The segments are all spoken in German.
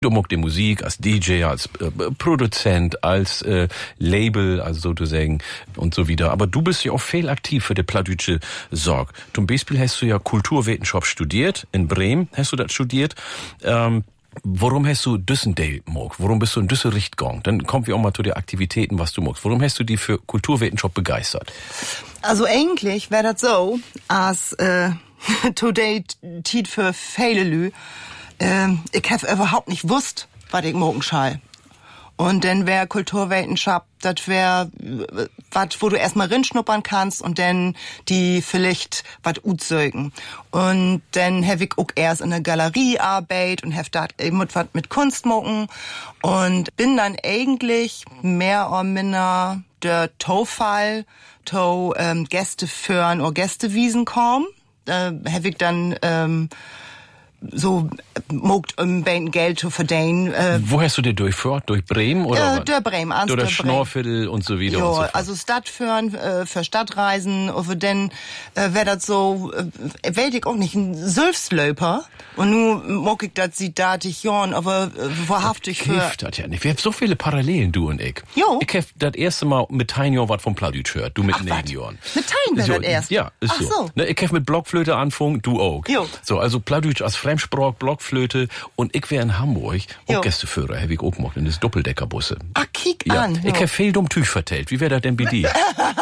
Du magst die Musik als DJ, als Produzent, als Label, also sozusagen und so wieder. Aber du bist ja auch viel aktiv für die plattdeutsche Sorg. Zum Beispiel hast du ja Kulturwissenschaft studiert, in Bremen hast du das studiert. Warum hast du Düssendale mag? Warum bist du in Düsseldorf gegangen? Dann kommen wir auch mal zu den Aktivitäten, was du magst. Warum hast du die für Kulturwissenschaft begeistert? Also eigentlich wäre das so, als today Tiet für viele Lü. Ich hab überhaupt nicht wusst, was ich morgen schall. Und dann wär Kulturwissenschaft, das wär was, wo du erstmal rinschnuppern kannst und dann die vielleicht was utzeugen. Und dann hab ich auch erst in der Galerie arbeit und hab da was mit Kunst machen und bin dann eigentlich mehr oder minder der Tofall, Gäste führen oder Gästewiesen kommen. Hab ich dann, so mogt Geld zu verdienen. Wo hast du dir durchgeführt? Durch Bremen oder was? Durch Bremen, durch das Schnorrviertel und so wieder. Ja, und so fort. also Stadtführen für Stadtreisen, und dann wär das so, weiß ich auch nicht, ein Sülfslöper. Und nu mag ich das sieht datig Jorn, aber wahrhaftig für. Das ja nicht. Wir haben so viele Parallelen, du und ich. Jo. Ich hab das erste Mal mit Teinjorn was vom Plattdeutsch gehört, du mit 9 Jahren. Mit Tein wär so, das erst? Ja, ist Ach so. so. Ne, ich hab mit Blockflöte angefangen, du auch. Jo. So, also Plattdeutsch als Fremdsprach, Blockflöte und ich wär in Hamburg auch Gästeführer, hab ich auch gemacht, in das Doppeldeckerbus. Ach, kick ja, an. Ich hab viel dumm Tüch vertellt. Wie wär das denn bei dir?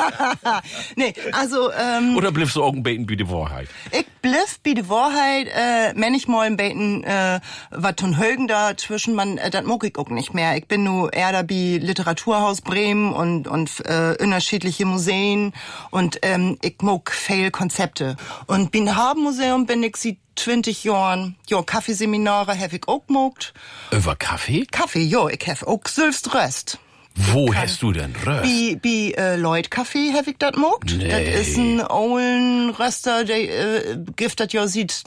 Nee, also, Oder bliffst du auch ein Beten bei der Wahrheit? Ich bliff bei der Wahrheit, manchmal ein Beten, was von Högen dazwischen, das mag ich auch nicht mehr. Ich bin nur eher da bei Literaturhaus Bremen und unterschiedliche Museen und ich mag viel Konzepte. Und beim Habenmuseum bin ich seit 20 Jahren, Kaffeeseminare hab ich auch gemacht. Über Kaffee? Kaffee, ich hab auch selbst Röst. Wo hast du denn Röst? Bei Lloyd Café hab ich das gemacht. Nee. Das ist ein ollen Röster, der gibt das ja sieht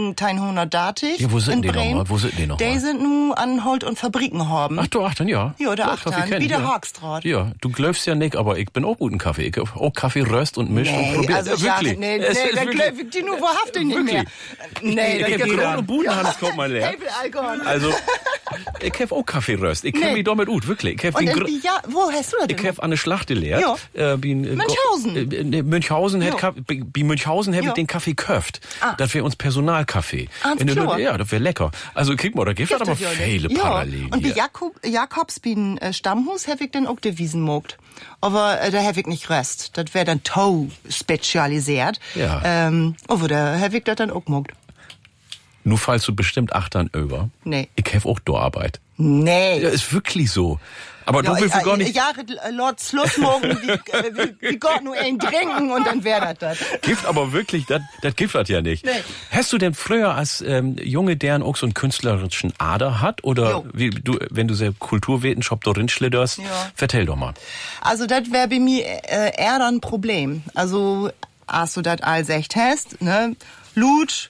1930 Ja, wo sind in die Bremen. nochmal? Wo sind die nochmal? Die sind nun an Holt und Fabriken haben. Ach, du achten, ja. Ja, der Ja, achten, Kaffee kenn wie ich, der ja. Haagstraat. Ja, du glaubst ja nicht, aber ich bin auch guten Kaffee. Ich hab auch Kaffee röst und mischt und probiert. Also wirklich. nee, Es ist dann wirklich- glaub ich die nur wahrhaftig nicht mehr. Nee, ich hab gerade Budenhans kommt mal leer. Alkohol. Also, ich hab auch Kaffee röst. Ich kenn Nee. mich damit gut, wirklich. Ich hab Und wo hast du das ich denn? hab an der Schlacht gelehrt. Ja. Münchhausen. Münchhausen Ja. bei Münchhausen hab ich Ja. den Kaffee köft. Ah. Das wär uns Personalkaffee. Ans In der- Klar. Ja, das wär lecker. Also, guck mal, da gibt es aber viele Parallelen. Und bei hier. Jakobs bin Stammhus hab ich dann auch die Wiesen mogt. Aber da hab ich nicht Rest. Das wär dann Tau spezialisiert. Ja. Aber da hab ich das dann auch mogt. Nur fallst du bestimmt achtern über. Nee. Ich hab auch da Arbeit. Nee. Ja, ist wirklich so. Aber du willst gar nicht. Ja, Lord Schlussmorgen, wie Gott nur einen trinken und dann wär das. Gift aber wirklich, das gibt das ja nicht. Nee. Hast du denn früher als Junge, deren auch so einen künstlerischen Ader hat? Oder Jo. wie du, wenn du sehr Kulturwissenschaft darin schlitterst? Ja. Vertell doch mal. Also das wär bei mir eher dann ein Problem. Also, als du das all echt hast, ne? Lut,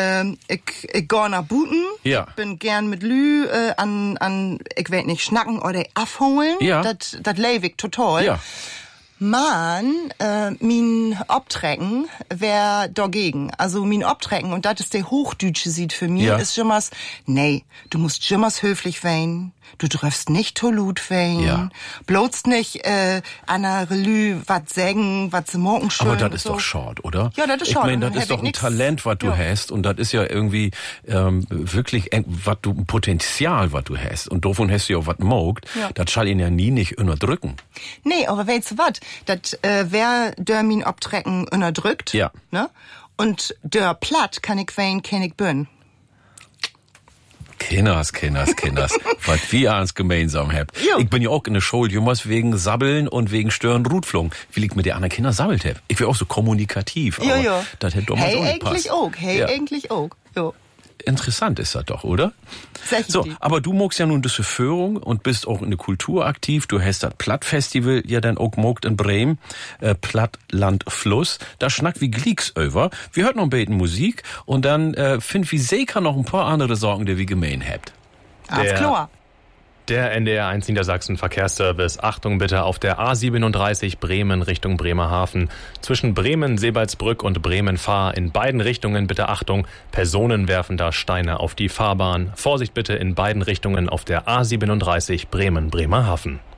ich geh nach Buten. Ja. Ich bin gern mit Lü an ich weiß nicht, schnacken oder abholen. Ja. Das leib ich total. Ja. Mann, mein Obtrecken wär dagegen. Also mein Obtrecken, und das ist der Hochdütsche Sied für mich, Ja. ist Jimmers, nee, du musst Jimmers höflich wein, du darfst nicht tolut wein, Ja. bloß nicht an der Relü wat sägen, wat ze morgen schön. Aber das ist so. doch schade, oder? Ja, das ist Ich schade. meine, Dann das hab ist doch ich ein nix. Talent, was du Ja. hast. Und das ist ja irgendwie wirklich was du ein Potenzial, was du hast. Und davon hast du ja auch was mogt. Ja. Das soll ihn ja nie nicht unterdrücken. Nee, aber weißt du wat? Das wär der min Obtrecken unterdrückt. Ja. Ne? Und der Platt kann ich wein, kenn ich bün. Kinders. Was wir ans gemeinsam habt. Jo. Ich bin ja auch in der Schule, jemals wegen Sabbeln und wegen Stören Rutflung. Wie ich mit der anderen Kinder sabbelt hab. Ich wär auch so kommunikativ. Aber Ja. das hätte doch mal so nicht eigentlich passt. auch. Hey, Ja. eigentlich auch. Jo. Interessant ist das doch, oder? Sag ich So, dir. aber du magst ja nun diese Führung und bist auch in der Kultur aktiv. Du hast das Plattfestival ja dann auch mogt in Bremen, Platt, Land, Fluss. Da schnackt wie Gleeks over. Wir hört noch ein bisschen Musik und dann find wie sicher noch ein paar andere Sorgen, die wir gemein habt. Alles klar. Der NDR1 Niedersachsen Verkehrsservice. Achtung bitte auf der A37 Bremen Richtung Bremerhaven. Zwischen Bremen-Sebalsbrück und Bremen-Fahr in beiden Richtungen bitte Achtung. Personen werfen da Steine auf die Fahrbahn. Vorsicht bitte in beiden Richtungen auf der A37 Bremen-Bremerhaven.